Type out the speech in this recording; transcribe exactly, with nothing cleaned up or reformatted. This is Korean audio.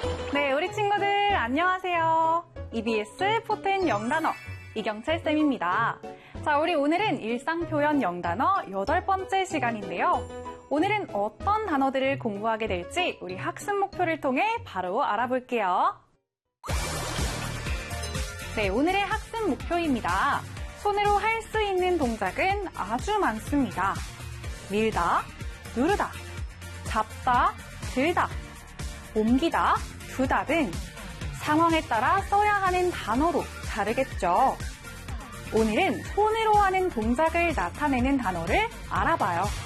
네, 우리 친구들 안녕하세요. 이비에스 포텐 영단어 이경철쌤입니다. 자, 우리 오늘은 일상표현 영단어 여덟 번째 시간인데요. 오늘은 어떤 단어들을 공부하게 될지 우리 학습 목표를 통해 바로 알아볼게요. 네, 오늘의 학습 목표입니다. 손으로 할 수 있는 동작은 아주 많습니다. 밀다, 누르다, 잡다, 들다, 옮기다, 두다 등 상황에 따라 써야 하는 단어로 다르겠죠. 오늘은 손으로 하는 동작을 나타내는 단어를 알아봐요.